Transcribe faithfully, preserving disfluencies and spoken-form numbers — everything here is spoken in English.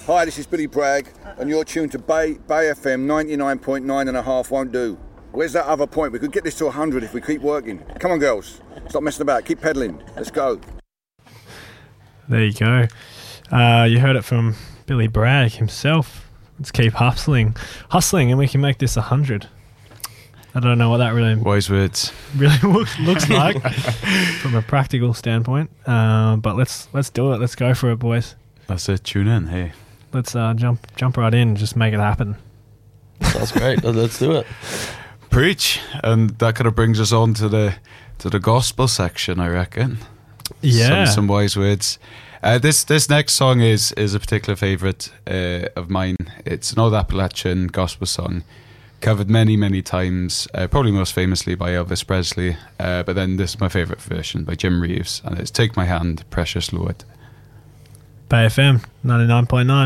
Hi, this is Billy Bragg, and you're tuned to Bay, Bay F M ninety-nine point nine and a half won't do. Where's that other point? We could get this to one hundred if we keep working. Come on, girls. Stop messing about. Keep pedaling. Let's go. There you go. Uh, you heard it from Billy Bragg himself. Let's keep hustling. Hustling, and we can make this one hundred. I don't know what that really wise words really looks, looks like from a practical standpoint. Uh, but let's let's do it. Let's go for it, boys. That's it. Tune in. Hey. Let's uh, jump jump right in and just make it happen. That's great. Let's do it. Preach. And that kind of brings us on to the to the gospel section, I reckon. Yeah. Some, some wise words. Uh, this this next song is is a particular favourite uh, of mine. It's an old Appalachian gospel song, covered many, many times, uh, probably most famously by Elvis Presley. Uh, but then this is my favourite version by Jim Reeves, and it's Take My Hand, Precious Lord. Bay F M ninety-nine point nine.